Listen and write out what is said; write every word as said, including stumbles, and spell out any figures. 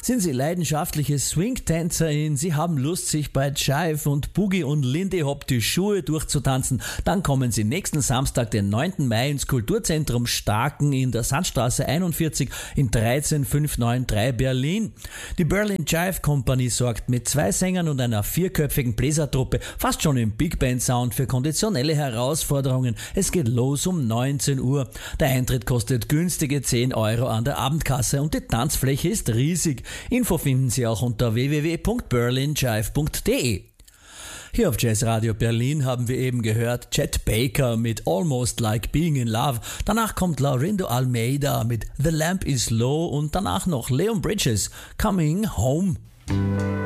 Sind Sie leidenschaftliche Swing-Tänzerin? Sie haben Lust, sich bei Jive und Boogie und Lindy Hop die Schuhe durchzutanzen? Dann kommen Sie nächsten Samstag, den neunten Mai, ins Kulturzentrum Starken in der Sandstraße einundvierzig in dreizehn fünf neun drei Berlin. Die Berlin Jive Company sorgt mit zwei Sängern und einer vierköpfigen Bläsertruppe fast schon im Big Band Sound für konditionelle Herausforderungen. Es geht los um neunzehn Uhr. Der Eintritt kostet günstige zehn Euro an der Abendkasse und die Tanzfläche ist riesig. Info finden Sie auch unter w w w punkt berlin jive punkt d e. Hier auf Jazz Radio Berlin haben wir eben gehört Chet Baker mit Almost Like Being in Love. Danach kommt Laurindo Almeida mit The Lamp is Low und danach noch Leon Bridges, Coming Home.